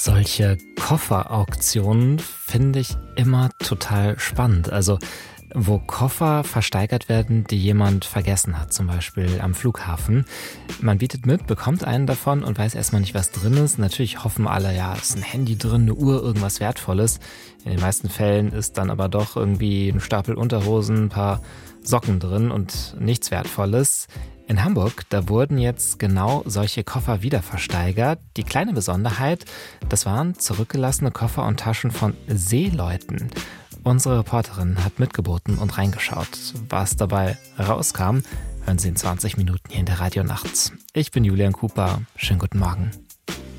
Solche Kofferauktionen finde ich immer total spannend. Also wo Koffer versteigert werden, die jemand vergessen hat, zum Beispiel am Flughafen. Man bietet mit, bekommt einen davon und weiß erstmal nicht, was drin ist. Natürlich hoffen alle, ja, es ist ein Handy drin, eine Uhr, irgendwas Wertvolles. In den meisten Fällen ist dann aber doch irgendwie ein Stapel Unterhosen, ein paar Socken drin und nichts Wertvolles. In Hamburg, da wurden jetzt genau solche Koffer wieder versteigert. Die kleine Besonderheit, das waren zurückgelassene Koffer und Taschen von Seeleuten. Unsere Reporterin hat mitgeboten und reingeschaut. Was dabei rauskam, hören Sie in 20 Minuten hier in der Radio Nacht. Ich bin Julian Cooper. Schönen guten Morgen.